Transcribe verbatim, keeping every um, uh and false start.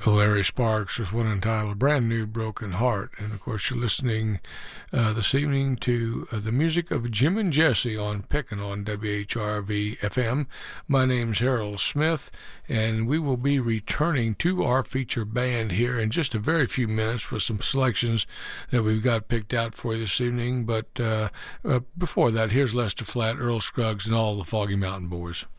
Larry Sparks with one entitled Brand New Broken Heart. And of course, you're listening uh, this evening to uh, the music of Jim and Jesse on Pickin' on W H R V F M. My name's Harold Smith, and we will be returning to our feature band here in just a very few minutes with some selections that we've got picked out for you this evening. But uh, uh, before that, here's Lester Flatt, Earl Scruggs, and all the Foggy Mountain Boys.